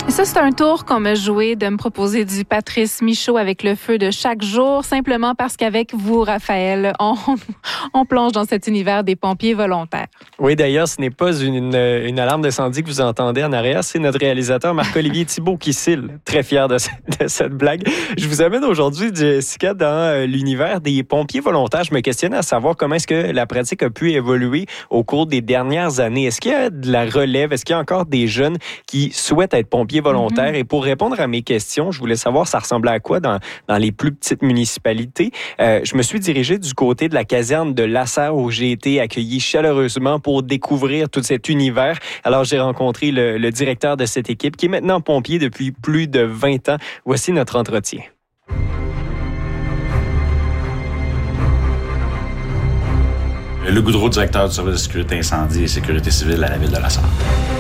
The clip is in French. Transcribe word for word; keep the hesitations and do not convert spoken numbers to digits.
Ça, c'est un tour qu'on m'a joué de me proposer du Patrice Michaud avec le feu de chaque jour, simplement parce qu'avec vous, Raphaël, on, on plonge dans cet univers des pompiers volontaires. Oui, d'ailleurs, ce n'est pas une, une, une alarme d'incendie que vous entendez en arrière, c'est notre réalisateur Marc-Olivier Thibault qui cille. Très fier de, de cette blague. Je vous amène aujourd'hui, Jessica, dans l'univers des pompiers volontaires. Je me questionne à savoir comment est-ce que la pratique a pu évoluer au cours des dernières années. Est-ce qu'il y a de la relève? Est-ce qu'il y a encore des jeunes qui souhaitent être pompiers volontaires? Mm-hmm. Et pour répondre à mes questions, je voulais savoir ça ressemblait à quoi dans, dans les plus petites municipalités. Euh, je me suis dirigé du côté de la caserne de Lasserre où j'ai été accueilli chaleureusement pour découvrir tout cet univers. Alors, j'ai rencontré le, le directeur de cette équipe qui est maintenant pompier depuis plus de vingt ans. Voici notre entretien. Luc Goudreau, directeur du service de sécurité incendie et sécurité civile à la ville de Lasserre.